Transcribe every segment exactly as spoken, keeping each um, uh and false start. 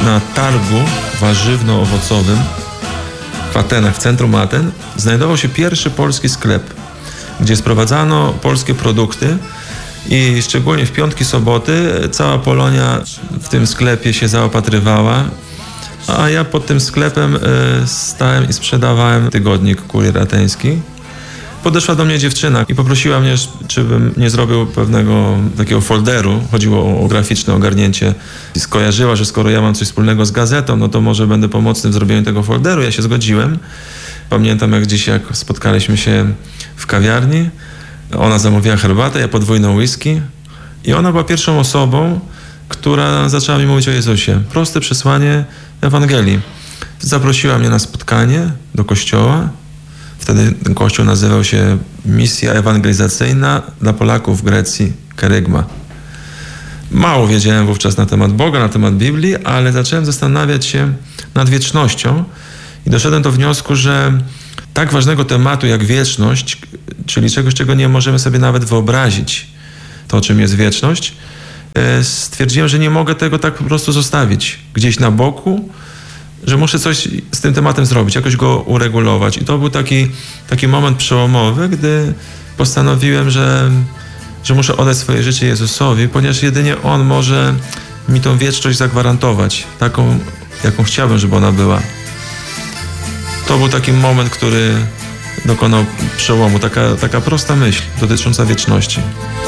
na targu warzywno-owocowym w Atenach, w centrum Aten, znajdował się pierwszy polski sklep, gdzie sprowadzano polskie produkty i szczególnie w piątki, soboty cała Polonia w tym sklepie się zaopatrywała, a ja pod tym sklepem stałem i sprzedawałem tygodnik Kurier Ateński. Podeszła do mnie dziewczyna i poprosiła mnie, czy bym nie zrobił pewnego takiego folderu. Chodziło o graficzne ogarnięcie. I skojarzyła, że skoro ja mam coś wspólnego z gazetą, no to może będę pomocny w zrobieniu tego folderu. Ja się zgodziłem. Pamiętam jak dziś, jak spotkaliśmy się w kawiarni. Ona zamówiła herbatę, ja podwójną whisky. I ona była pierwszą osobą, która zaczęła mi mówić o Jezusie. Proste przesłanie Ewangelii. Zaprosiła mnie na spotkanie do kościoła. Wtedy ten kościół nazywał się Misja Ewangelizacyjna dla Polaków w Grecji, Kerygma. Mało wiedziałem wówczas na temat Boga, na temat Biblii, ale zacząłem zastanawiać się nad wiecznością i doszedłem do wniosku, że tak ważnego tematu jak wieczność, czyli czegoś, czego nie możemy sobie nawet wyobrazić, to czym jest wieczność, stwierdziłem, że nie mogę tego tak po prostu zostawić gdzieś na boku, że muszę coś z tym tematem zrobić, jakoś go uregulować. I to był taki, taki moment przełomowy, gdy postanowiłem, że, że muszę oddać swoje życie Jezusowi, ponieważ jedynie On może mi tą wieczność zagwarantować, taką, jaką chciałbym, żeby ona była. To był taki moment, który dokonał przełomu, taka, taka prosta myśl dotycząca wieczności.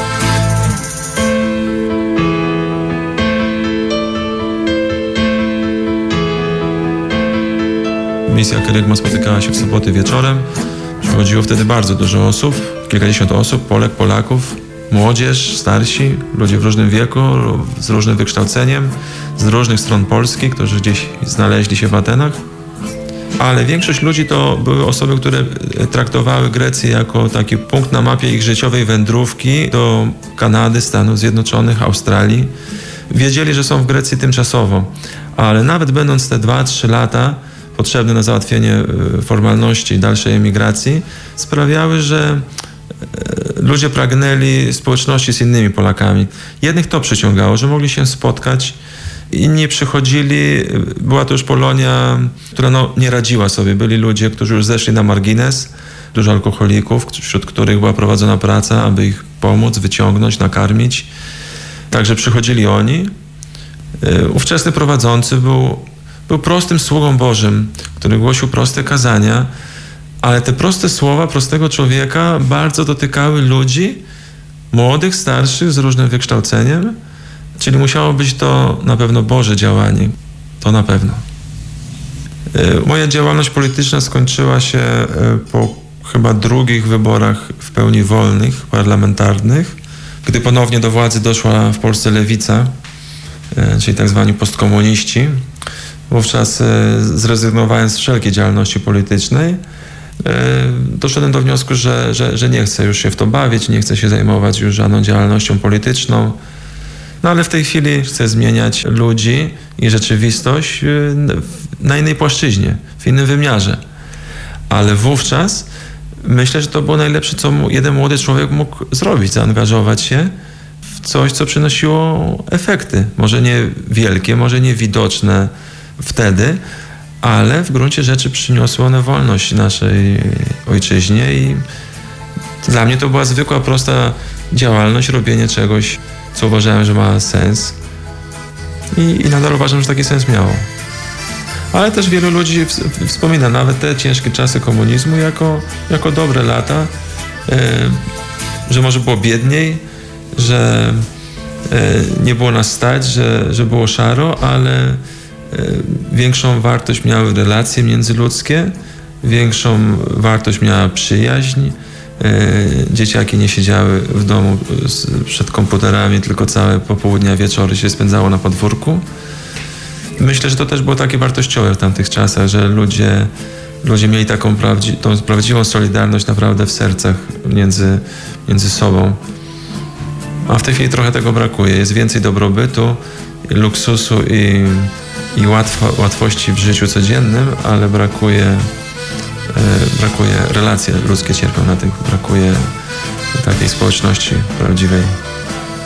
Misja Kerygma spotykała się w soboty wieczorem. Przychodziło wtedy bardzo dużo osób, kilkadziesiąt osób, Polek, Polaków, młodzież, starsi, ludzie w różnym wieku, z różnym wykształceniem, z różnych stron Polski, którzy gdzieś znaleźli się w Atenach. Ale większość ludzi to były osoby, które traktowały Grecję jako taki punkt na mapie ich życiowej wędrówki do Kanady, Stanów Zjednoczonych, Australii. Wiedzieli, że są w Grecji tymczasowo, ale nawet będąc te dwa trzy lata potrzebne na załatwienie formalności dalszej emigracji, sprawiały, że ludzie pragnęli społeczności z innymi Polakami. Jednych to przyciągało, że mogli się spotkać, inni przychodzili, była to już Polonia, która no, nie radziła sobie. Byli ludzie, którzy już zeszli na margines, dużo alkoholików, wśród których była prowadzona praca, aby ich pomóc, wyciągnąć, nakarmić. Także przychodzili oni. Ówczesny prowadzący był Był prostym sługą Bożym, który głosił proste kazania, ale te proste słowa prostego człowieka bardzo dotykały ludzi, młodych, starszych, z różnym wykształceniem, czyli musiało być to na pewno Boże działanie. To na pewno. Moja działalność polityczna skończyła się po chyba drugich wyborach w pełni wolnych, parlamentarnych, gdy ponownie do władzy doszła w Polsce lewica, czyli tak zwani postkomuniści. Wówczas zrezygnowałem z wszelkiej działalności politycznej. Doszedłem do wniosku, że, że, że nie chcę już się w to bawić, nie chcę się zajmować już żadną działalnością polityczną. No ale w tej chwili chcę zmieniać ludzi i rzeczywistość na innej płaszczyźnie, w innym wymiarze. Ale wówczas myślę, że to było najlepsze, co jeden młody człowiek mógł zrobić, zaangażować się w coś, co przynosiło efekty. Może nie wielkie, może nie widoczne wtedy, ale w gruncie rzeczy przyniosły one wolność naszej ojczyźnie i dla mnie to była zwykła, prosta działalność, robienie czegoś, co uważałem, że ma sens i, i nadal uważam, że taki sens miało. Ale też wielu ludzi wspomina nawet te ciężkie czasy komunizmu jako, jako dobre lata, yy, że może było biedniej, że yy, nie było nas stać, że, że było szaro, ale większą wartość miały relacje międzyludzkie, większą wartość miała przyjaźń. Dzieciaki nie siedziały w domu przed komputerami, tylko całe popołudnia, wieczory się spędzało na podwórku. Myślę, że to też było takie wartościowe w tamtych czasach, że ludzie, ludzie mieli taką prawdzi- tą prawdziwą solidarność naprawdę w sercach między, między sobą. A w tej chwili trochę tego brakuje. Jest więcej dobrobytu, luksusu i i łatwo, łatwości w życiu codziennym, ale brakuje, e, brakuje relacje ludzkie cierpią na tym, brakuje takiej społeczności prawdziwej.